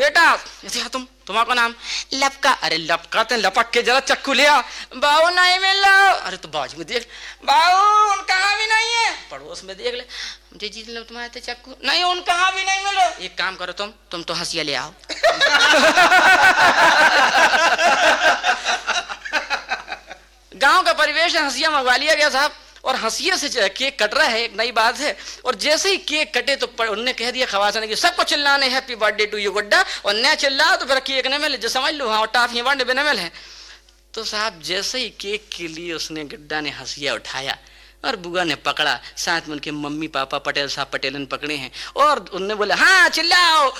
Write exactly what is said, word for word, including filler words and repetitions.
बेटा ऐसे तुम तुम्हारा नाम लपका। अरे लपका तो लपक के जरा चक्कू ले आ। बाबू नहीं मिल रहा। अरे तो बाजू में देख, बाबू कहाँ भी नहीं है। पड़ोस में देख ले, जी जी तुम्हारे चक्कू नहीं, उन कहाँ भी नहीं मिलो। एक काम करो तुम तुम तो हंसिया ले आओ। गांव का परिवेश हंसिया मंगवा लिया गया साहब, और हंसिया से केक कट रहा है, एक नई बात है। और जैसे ही केक कटे तो उन्होंने कह दिया खवासा ने सबको चिल्लाने हैप्पी बर्थडे टू यू गुड्डा, और न चिल्ला तो फिर केक न मिले, जो समझ लो हाँ टाफियां बांटे बिना मिल है। तो साहब जैसे ही केक के लिए उसने गुड्डा ने हंसिया उठाया और बुआ ने पकड़ा, साथ में उनके मम्मी पापा पटेल साहब पटेलन पकड़े हैं, और उनने बोले हाँ चिल्लाओ,